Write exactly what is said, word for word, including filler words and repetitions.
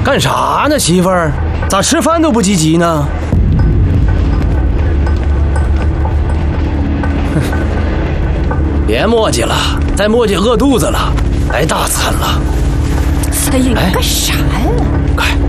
干啥呢，媳妇儿？咋吃饭都不积极呢？哼，别磨叽了，再磨叽饿肚子了，挨大餐了。 哎呀，你干啥呀？ 快！